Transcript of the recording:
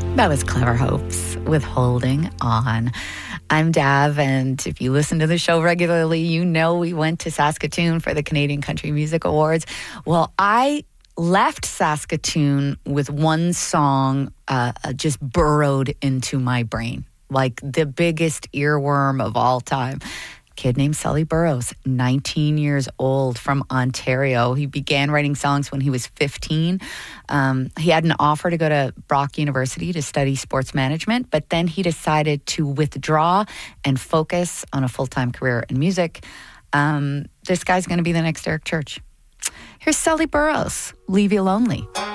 That was Clever Hopes with Holding On. I'm Dav, and if you listen to the show regularly, you know we went to Saskatoon for the Canadian Country Music Awards. Well, I left Saskatoon with one song just burrowed into my brain, like the biggest earworm of all time. Kid named Sully Burrows, 19 years old, from Ontario. He began writing songs when he was 15. He had an offer to go to Brock University to study sports management, but then he decided to withdraw and focus on a full-time career in music. This guy's going to be the next Eric Church. Here's Sully Burrows, Leave You Lonely.